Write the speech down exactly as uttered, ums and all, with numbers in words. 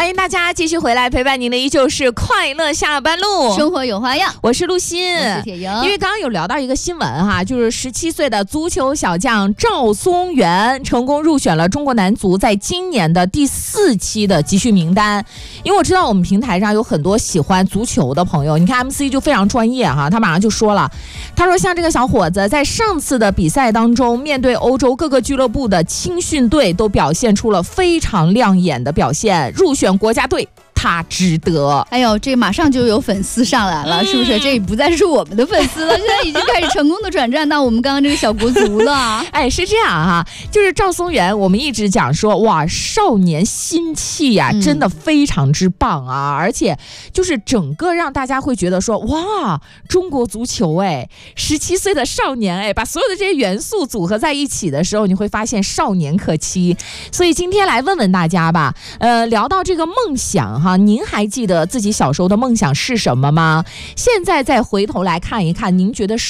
欢迎大家继续回来，陪伴您的依旧是快乐下班路， 生活有花样。 我是陆欣， 我是铁莹。 因为刚刚有聊到一个新闻哈，就是十七岁的足球小将赵松元成功入选了中国男足在今年的第四期的集训名单。因为我知道我们平台上有很多喜欢足球的朋友，你看 M C 就非常专业哈，他马上就说了，他说像这个小伙子在上次的比赛当中，面对欧洲各个俱乐部的青训队，都表现出了非常亮眼的表现，入选国家队。他值得。 哎呦，这马上就有粉丝上来了，嗯、是不是？这不再是我们的粉丝了，现在已经开始成功的转战到我们刚刚这个小国足了。 哎，是这样哈，就是赵松元，我们一直讲说，哇，少年心气呀、啊，真的非常之棒啊！嗯、而且就是整个让大家会觉得说，哇，中国足球哎，十七岁的少年哎，把所有的这些元素组合在一起的时候，你会发现少年可期。所以今天来问问大家吧，呃，聊到这个梦想哈。您还记得自己小时候的梦想是什么吗？现在再回头来看一看，您觉得